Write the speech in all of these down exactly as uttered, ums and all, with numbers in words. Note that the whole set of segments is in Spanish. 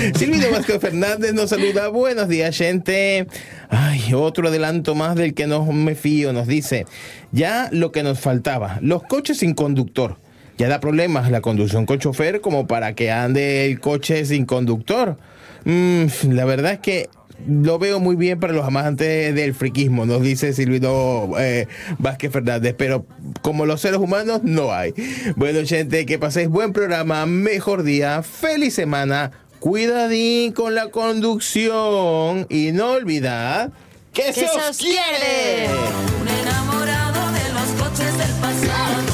Silvino Vázquez Fernández nos saluda. Buenos días, gente. Ay, otro adelanto más del que no me fío. Nos dice, ya lo que nos faltaba, los coches sin conductor. Ya da problemas la conducción con chofer como para que ande el coche sin conductor. Mm, la verdad es que lo veo muy bien para los amantes del friquismo, nos dice Silvino eh, Vázquez Fernández, pero como los seres humanos no hay. Bueno, gente, que paséis buen programa, mejor día, feliz semana, cuidadín con la conducción y no olvidad que, que se os, os quiere. quiere. Un enamorado de los coches del pasado.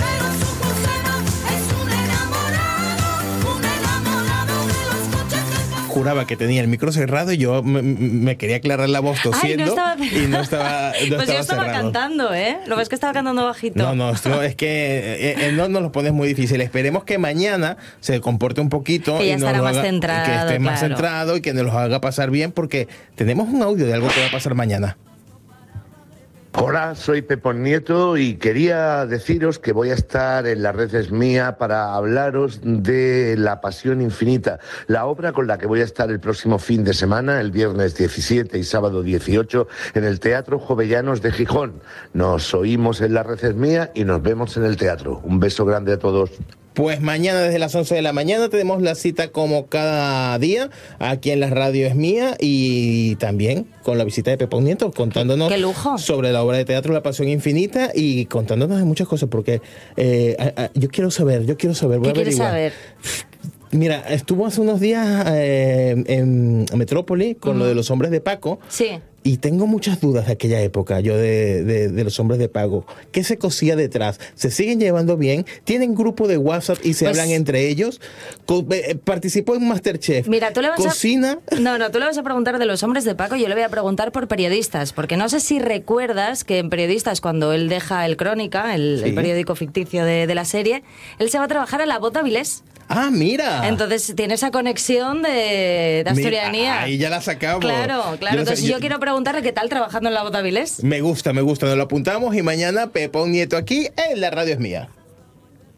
Juraba que tenía el micro cerrado y yo me, me quería aclarar la voz tosiendo. Ay, no estaba... y no estaba no Pues estaba yo estaba cerrado. cantando, ¿eh? Lo ves que estaba cantando bajito. No, no, esto es que eh, eh, no nos lo pones muy difícil. Esperemos que mañana se comporte un poquito. Que ya y nos estará lo más haga, centrado, que esté más claro. centrado y que nos lo haga pasar bien, porque tenemos un audio de algo que va a pasar mañana. Hola, soy Pepón Nieto y quería deciros que voy a estar en La Red es Mía para hablaros de La Pasión Infinita, la obra con la que voy a estar el próximo fin de semana, el viernes diecisiete y sábado dieciocho, en el Teatro Jovellanos de Gijón. Nos oímos en La Red es Mía y nos vemos en el teatro. Un beso grande a todos. Pues mañana desde las once de la mañana tenemos la cita como cada día aquí en la Radio Es Mía y también con la visita de Pepón Nieto contándonos ¡Qué lujo! sobre la obra de teatro La Pasión Infinita y contándonos de muchas cosas porque eh, a, a, yo quiero saber, yo quiero saber. Voy ¿Qué a quieres averiguar. saber? Mira, estuvo hace unos días eh, en Metrópoli con uh-huh. lo de los hombres de Paco. Sí. Y tengo muchas dudas de aquella época, yo de, de, de los hombres de Paco. ¿Qué se cosía detrás? ¿Se siguen llevando bien? ¿Tienen grupo de WhatsApp y se pues, hablan entre ellos? Co- eh, ¿Participó en MasterChef? Mira, tú le vas ¿Cocina? A... No, no, tú le vas a preguntar de los hombres de Paco, yo le voy a preguntar por periodistas, porque no sé si recuerdas que en Periodistas, cuando él deja el Crónica, el, sí. el periódico ficticio de, de la serie, él se va a trabajar a la Bota Avilés. Ah, mira. Entonces tiene esa conexión de, de asturianía. Mira, ahí ya la sacamos. Claro, claro. Yo no Entonces sé, yo, yo quiero preguntarle qué tal trabajando en la Bota Avilés. Me gusta, me gusta. Nos lo apuntamos y mañana Pepón Nieto aquí en la Radio Es Mía.